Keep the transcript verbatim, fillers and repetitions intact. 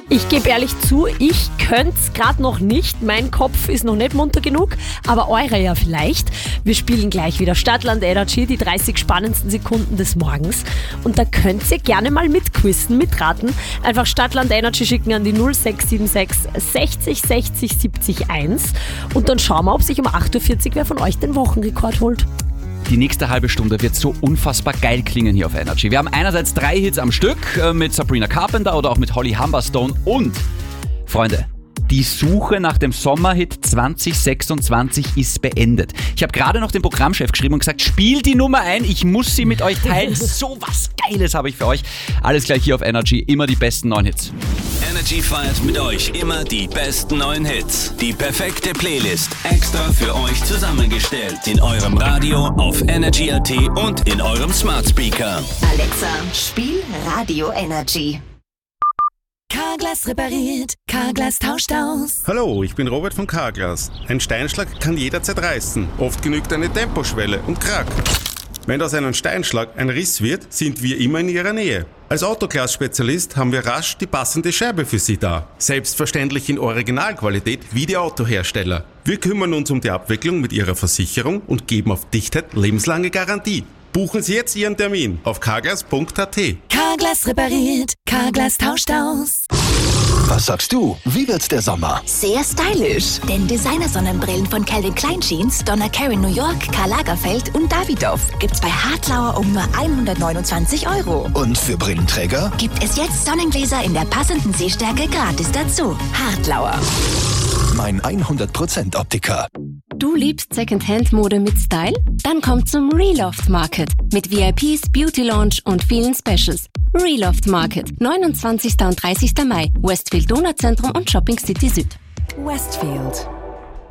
Ich gebe ehrlich zu, ich könnte es gerade noch nicht. Mein Kopf ist noch nicht munter genug, aber eure ja vielleicht. Wir spielen gleich wieder Stadtland Energy, die dreißig spannendsten Sekunden des Morgens. Und da könnt ihr gerne mal mitquissen, mitraten. Einfach Stadtland Energy schicken an die null sechs sieben sechs sechzig sechzig siebzig eins. Und dann schauen wir, ob sich um acht Uhr vierzig wer von euch den Wochenrekord holt. Die nächste halbe Stunde wird so unfassbar geil klingen hier auf Energy. Wir haben einerseits drei Hits am Stück mit Sabrina Carpenter oder auch mit Holly Humberstone und, Freunde, die Suche nach dem Sommerhit zwanzig sechsundzwanzig ist beendet. Ich habe gerade noch dem Programmchef geschrieben und gesagt, spiel die Nummer ein, ich muss sie mit euch teilen. So was Geiles habe ich für euch. Alles gleich hier auf Energy, immer die besten neuen Hits. Energy feiert mit euch immer die besten neuen Hits. Die perfekte Playlist extra für euch zusammengestellt. In eurem Radio, auf Energy Punkt at und in eurem Smart Speaker. Alexa, spiel Radio Energy. Carglass repariert, Carglass tauscht aus. Hallo, ich bin Robert von Carglass. Ein Steinschlag kann jederzeit reißen. Oft genügt eine Temposchwelle und krack. Wenn aus einem Steinschlag ein Riss wird, sind wir immer in Ihrer Nähe. Als Autoglas-Spezialist haben wir rasch die passende Scheibe für Sie da. Selbstverständlich in Originalqualität wie die Autohersteller. Wir kümmern uns um die Abwicklung mit Ihrer Versicherung und geben auf Dichtheit lebenslange Garantie. Buchen Sie jetzt Ihren Termin auf carglass punkt at. Carglass repariert, Carglass tauscht aus. Was sagst du? Wie wird der Sommer? Sehr stylisch, denn Designer-Sonnenbrillen von Calvin Klein Jeans, Donna Karan New York, Karl Lagerfeld und Davidoff gibt's bei Hartlauer um nur hundertneunundzwanzig Euro. Und für Brillenträger? Gibt es jetzt Sonnengläser in der passenden Sehstärke gratis dazu. Hartlauer. Mein hundert Prozent Optiker. Du liebst Secondhand-Mode mit Style? Dann komm zum Reloft Market mit V I Ps, Beauty Lounge und vielen Specials. Reloft Market, neunundzwanzigsten und dreißigsten Mai, Westfield Donauzentrum und Shopping City Süd. Westfield